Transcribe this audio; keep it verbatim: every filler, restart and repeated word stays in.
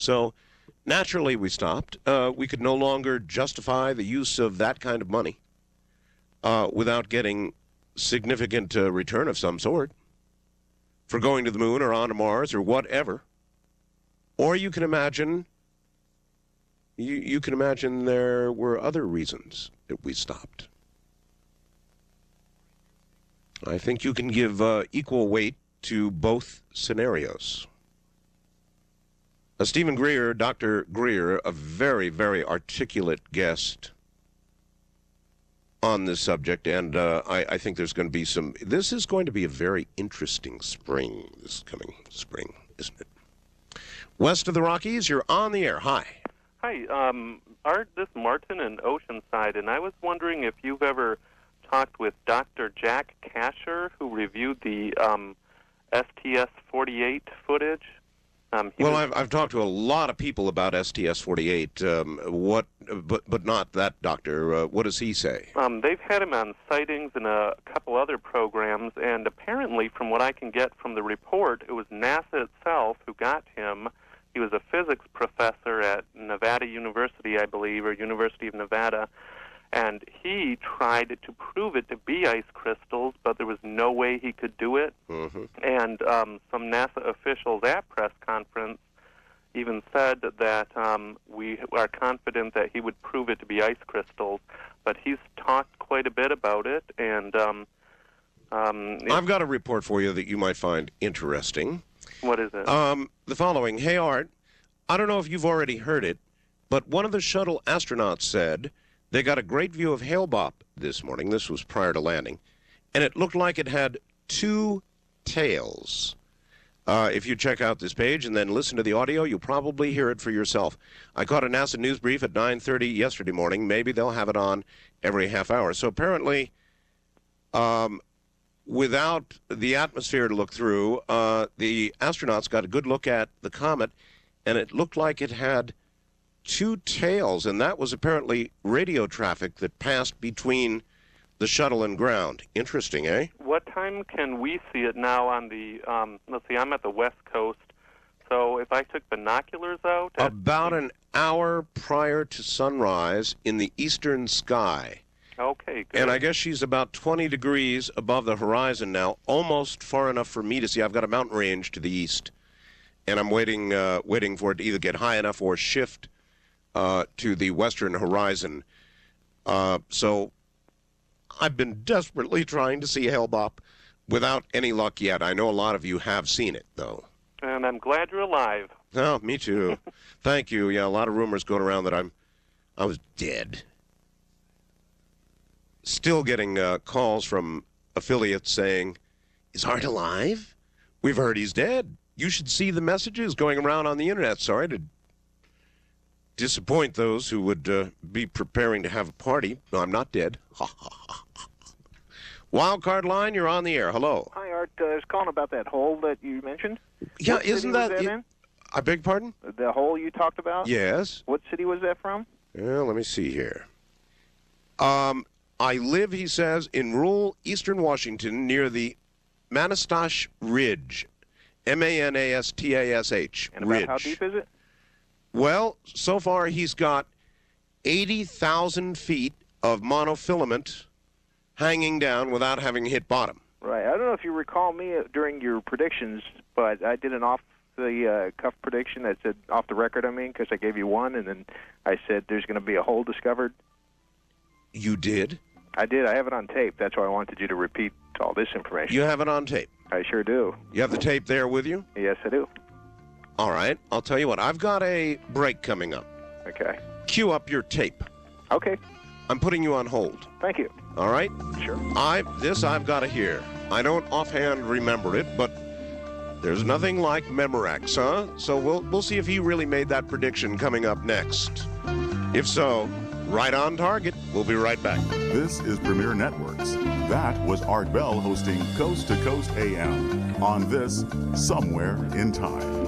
So naturally we stopped. Uh, we could no longer justify the use of that kind of money uh, without getting significant uh, return of some sort for going to the moon or onto Mars or whatever. Or you can imagine, you, you can imagine there were other reasons that we stopped. I think you can give uh, equal weight to both scenarios. Uh, Stephen Greer, Doctor Greer, a very, very articulate guest on this subject, and uh, I, I think there's going to be some... This is going to be a very interesting spring, this coming spring, isn't it? West of the Rockies, you're on the air. Hi. Hi, um, Art, this is Martin in Oceanside, and I was wondering if you've ever talked with Doctor Jack Kasher, who reviewed the um, S T S forty-eight footage. Um, well, was, I've, I've talked to a lot of people about S T S forty-eight, um, what, but but not that doctor. Uh, what does he say? Um, they've had him on Sightings and a couple other programs, and apparently, from what I can get from the report, it was NASA itself who got him. He was a physics professor at Nevada University, I believe, or University of Nevada, and he tried to prove it to be ice crystals, but there was no way he could do it. Mm-hmm. And um, some NASA officials at press conference even said that um, we are confident that he would prove it to be ice crystals. But he's talked quite a bit about it, and um, um, I've got a report for you that you might find interesting. What is it? Um, the following. Hey, Art, I don't know if you've already heard it, but one of the shuttle astronauts said they got a great view of Hale-Bopp this morning. This was prior to landing, and it looked like it had two tails. Uh, if you check out this page and then listen to the audio, you'll probably hear it for yourself. I caught a NASA news brief at nine thirty yesterday morning. Maybe they'll have it on every half hour. So apparently, um, without the atmosphere to look through, uh, the astronauts got a good look at the comet, and it looked like it had two tails, and that was apparently radio traffic that passed between the shuttle and ground. Interesting, eh? What time can we see it now on the, um, let's see, I'm at the West Coast, so if I took binoculars out... At About an hour prior to sunrise in the eastern sky. Okay, good. And I guess she's about twenty degrees above the horizon now, almost far enough for me to see. I've got a mountain range to the east, and I'm waiting, uh, waiting for it to either get high enough or shift uh, to the western horizon. Uh, so I've been desperately trying to see Hale-Bopp without any luck yet. I know a lot of you have seen it, though. And I'm glad you're alive. Oh, me too. Thank you. Yeah, a lot of rumors going around that I'm, I was dead. Still getting uh, calls from affiliates saying, is Art alive? We've heard he's dead. You should see the messages going around on the internet. Sorry to disappoint those who would uh, be preparing to have a party. No, I'm not dead. Wildcard line, you're on the air. Hello. Hi, Art. Uh, I was calling about that hole that you mentioned. Yeah, what isn't city was that... that it, in? I beg pardon? The hole you talked about? Yes. What city was that from? Well, let me see here. Um, I live, he says, in rural eastern Washington near the Manastash Ridge. M A N A S T A S H. And about Ridge. how deep is it? Well, so far he's got eighty thousand feet of monofilament hanging down without having hit bottom. Right. I don't know if you recall me uh, during your predictions, but I did an off-the-cuff prediction that said, off the record, I mean, because I gave you one, and then I said there's going to be a hole discovered. You did? I did. I have it on tape. That's why I wanted you to repeat all this information. You have it on tape? I sure do. You have the tape there with you? Yes, I do. All right. I'll tell you what. I've got a break coming up. Okay. Cue up your tape. Okay. I'm putting you on hold. Thank you. All right? Sure. I This I've got to hear. I don't offhand remember it, but there's nothing like Memorex, huh? So we'll, we'll see if he really made that prediction coming up next. If so, right on target. We'll be right back. This is Premier Networks. That was Art Bell hosting Coast to Coast A M on this Somewhere in Time.